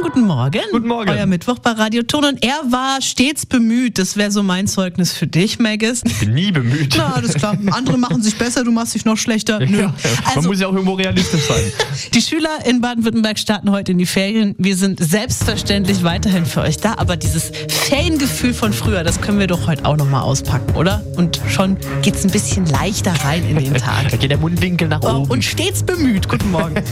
Schönen guten Morgen. Guten Morgen. Euer Mittwoch bei Radio Ton und er war stets bemüht. Das wäre so mein Zeugnis für dich, Maggis. Ich bin nie bemüht. Na, das ist klar. Andere machen sich besser, du machst dich noch schlechter. Nö. Ja, man muss ja auch irgendwo realistisch sein. Die Schüler in Baden-Württemberg starten heute in die Ferien. Wir sind selbstverständlich weiterhin für euch da, aber dieses Feriengefühl von früher, das können wir doch heute auch nochmal auspacken, oder? Und schon geht's ein bisschen leichter rein in den Tag. Da geht der Mundwinkel nach oben. Und stets bemüht. Guten Morgen.